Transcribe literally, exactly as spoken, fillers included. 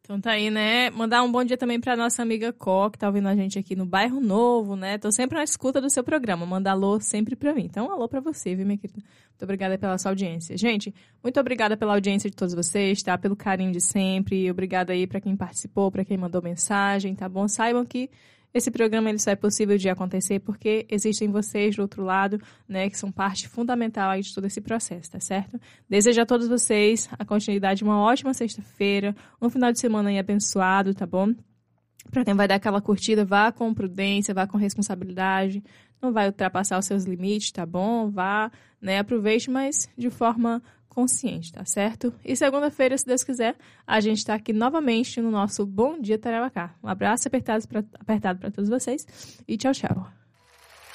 Então tá aí, né? Mandar um bom dia também pra nossa amiga Có, que tá ouvindo a gente aqui no Bairro Novo, né? Tô sempre na escuta do seu programa. Manda alô sempre pra mim. Então, alô pra você, viu, minha querida? Muito obrigada pela sua audiência. Gente, muito obrigada pela audiência de todos vocês, tá? Pelo carinho de sempre. Obrigada aí pra quem participou, pra quem mandou mensagem, tá bom? Saibam que esse programa ele só é possível de acontecer porque existem vocês do outro lado, né, que são parte fundamental aí de todo esse processo, tá certo? Desejo a todos vocês a continuidade de uma ótima sexta-feira, um final de semana aí abençoado, tá bom? Para quem vai dar aquela curtida, vá com prudência, vá com responsabilidade, não vai ultrapassar os seus limites, tá bom? Vá, né, aproveite, mas de forma consciente, tá certo? E segunda-feira, se Deus quiser, a gente tá aqui novamente no nosso Bom Dia Tarauacá. Um abraço apertado para apertado para todos vocês e tchau, tchau.